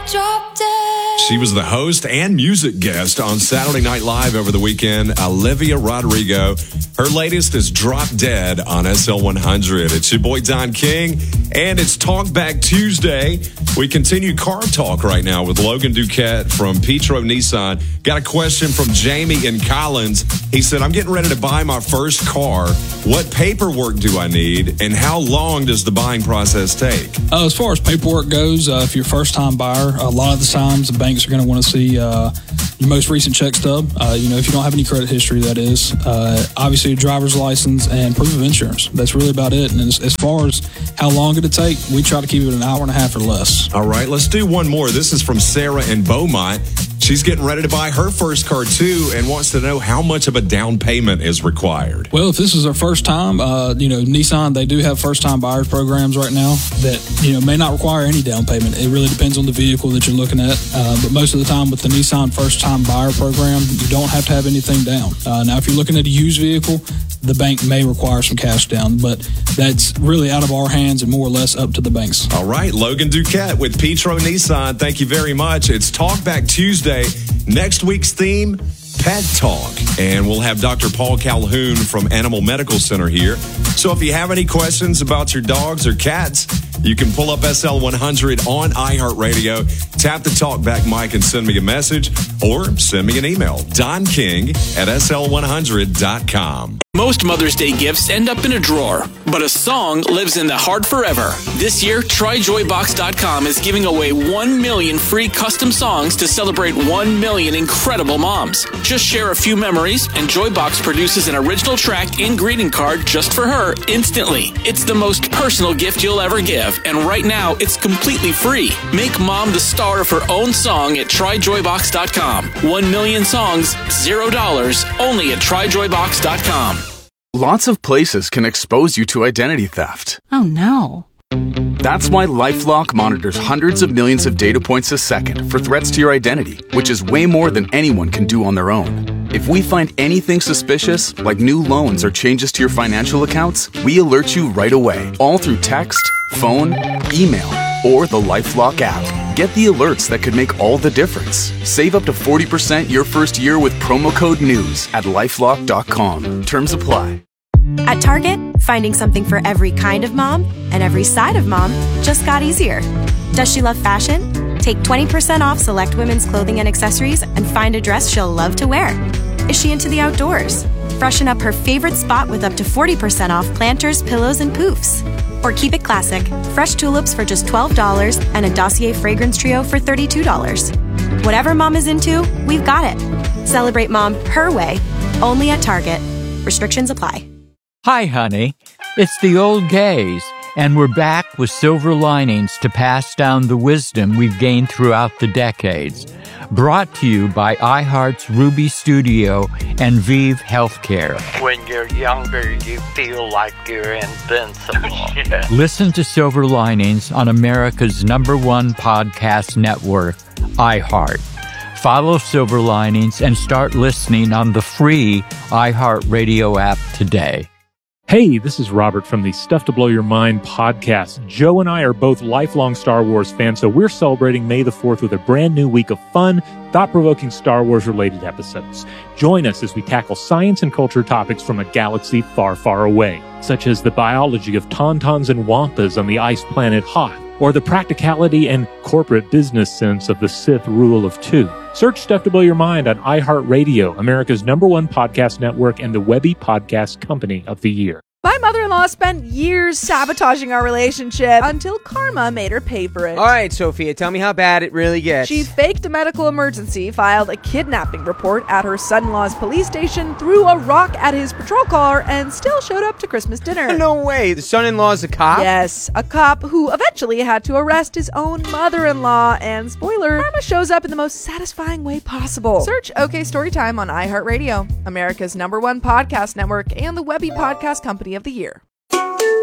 drop dead. She was the host and music guest on Saturday Night Live over the weekend, Olivia Rodrigo. Her latest is Drop Dead on SL 100. It's your boy Don King, and it's Talk Back Tuesday. We continue car talk right now with Logan Duquette from Petro Nissan. Got a question from Jamie in Collins. He said, I'm getting ready to buy my first car. What paperwork do I need, and how long does the buying process take? As far as paperwork goes, if you're a first-time buyer, a lot of the times the banks are going to want to see your most recent check stub. If you don't have any credit history, that is. Obviously, your driver's license and proof of insurance. That's really about it. And as far as how long it'll take, we try to keep it an hour and a half or less. All right, let's do one more. This is from Sarah in Beaumont. She's getting ready to buy her first car, too, and wants to know how much of a down payment is required. Well, if this is her first time, Nissan, they do have first-time buyers programs right now that, may not require any down payment. It really depends on the vehicle that you're looking at. But most of the time with the Nissan first-time buyer program, you don't have to have anything down. Now, if you're looking at a used vehicle, the bank may require some cash down, but that's really out of our hands and more or less up to the banks. All right, Logan Duquette with Petro Nissan. Thank you very much. It's Talk Back Tuesday. Next week's theme, Pet Talk. And we'll have Dr. Paul Calhoun from Animal Medical Center here. So if you have any questions about your dogs or cats, you can pull up SL 100 on iHeartRadio, tap the talkback mic and send me a message, or send me an email, donking@sl100.com. Most Mother's Day gifts end up in a drawer, but a song lives in the heart forever. This year, TryJoyBox.com is giving away 1 million free custom songs to celebrate 1 million incredible moms. Just share a few memories, and Joybox produces an original track and greeting card just for her instantly. It's the most personal gift you'll ever give, and right now, it's completely free. Make mom the star of her own song at TryJoyBox.com. 1 million songs, $0, only at TryJoyBox.com. Lots of places can expose you to identity theft. Oh no. That's why LifeLock monitors hundreds of millions of data points a second for threats to your identity, which is way more than anyone can do on their own. If we find anything suspicious, like new loans or changes to your financial accounts, we alert you right away, all through text, phone, email, or the LifeLock app. Get the alerts that could make all the difference. Save up to 40% your first year with promo code NEWS at LifeLock.com. Terms apply. At Target, finding something for every kind of mom and every side of mom just got easier. Does she love fashion? Take 20% off select women's clothing and accessories and find a dress she'll love to wear. Is she into the outdoors? Freshen up her favorite spot with up to 40% off planters, pillows, and poofs. Or keep it classic, fresh tulips for just $12 and a Dossier fragrance trio for $32. Whatever mom is into, we've got it. Celebrate mom her way, only at Target. Restrictions apply. Hi, honey. It's the old gays, and we're back with silver linings to pass down the wisdom we've gained throughout the decades. Brought to you by iHeart's Ruby Studio and Vive Healthcare. When you're younger, you feel like you're invincible. Yeah. Listen to Silver Linings on America's #1 podcast network, iHeart. Follow Silver Linings and start listening on the free iHeartRadio app today. Hey, this is Robert from the Stuff to Blow Your Mind podcast. Joe and I are both lifelong Star Wars fans, so we're celebrating May the 4th with a brand new week of fun, thought-provoking Star Wars-related episodes. Join us as we tackle science and culture topics from a galaxy far, far away, such as the biology of tauntauns and wampas on the ice planet Hoth, or the practicality and corporate business sense of the Sith Rule of Two. Search Stuff to Blow Your Mind on iHeartRadio, America's #1 podcast network and the Webby Podcast Company of the Year. My mother-in-law spent years sabotaging our relationship until karma made her pay for it. All right, Sophia, tell me how bad it really gets. She faked a medical emergency, filed a kidnapping report at her son-in-law's police station, threw a rock at his patrol car, and still showed up to Christmas dinner. No way. The son-in-law's a cop? Yes, a cop who eventually had to arrest his own mother-in-law. And spoiler, karma shows up in the most satisfying way possible. Search OK Storytime on iHeartRadio, America's #1 podcast network and the Webby Podcast Company of the Year.